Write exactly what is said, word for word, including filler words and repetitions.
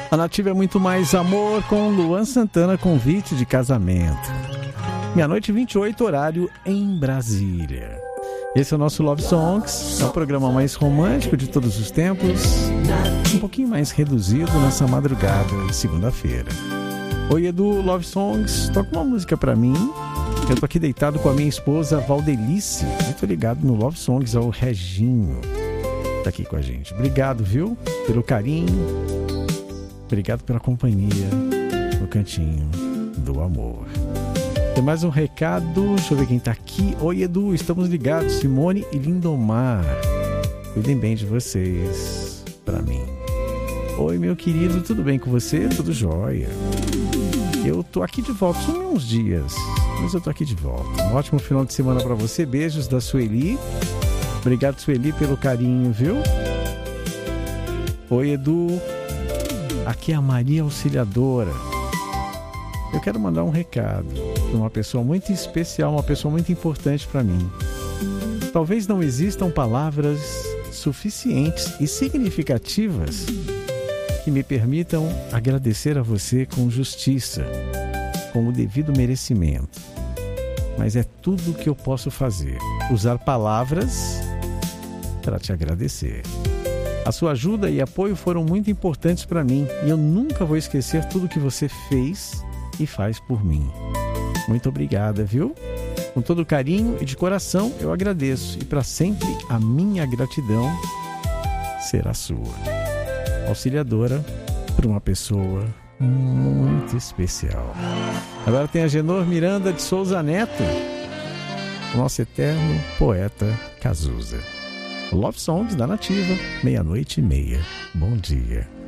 A Nativa é muito mais amor com Luan Santana, convite de casamento. Meia-noite e vinte e oito, horário em Brasília. Esse é o nosso Love Songs, é o programa mais romântico de todos os tempos, um pouquinho mais reduzido nessa madrugada de segunda-feira. Oi, Edu, Love Songs, toca uma música pra mim. Eu tô aqui deitado com a minha esposa Valdelice. Eu tô ligado no Love Songs, é o Reginho. Tá aqui com a gente. Obrigado, viu? Pelo carinho. Obrigado pela companhia no cantinho do amor. Tem mais um recado. Deixa eu ver quem tá aqui. Oi, Edu, estamos ligados. Simone e Lindomar. Cuidem bem de vocês. Pra mim. Oi, meu querido, tudo bem com você? Tudo jóia. Eu tô aqui de volta. Sumi uns dias, mas eu tô aqui de volta. Um ótimo final de semana pra você. Beijos da Sueli. Obrigado, Sueli, pelo carinho, viu? Oi, Edu. Aqui é a Maria Auxiliadora. Eu quero mandar um recado para uma pessoa muito especial, uma pessoa muito importante para mim. Talvez não existam palavras suficientes e significativas que me permitam agradecer a você com justiça, com o devido merecimento. Mas é tudo o que eu posso fazer. Usar palavras para te agradecer. A sua ajuda e apoio foram muito importantes para mim e eu nunca vou esquecer tudo que você fez e faz por mim. Muito obrigada, viu? Com todo carinho e de coração eu agradeço e para sempre a minha gratidão será sua. Auxiliadora para uma pessoa muito especial. Agora tem a Genor Miranda de Souza Neto, nosso eterno poeta Cazuza. Love Songs da Nativa, meia-noite e meia. Bom dia.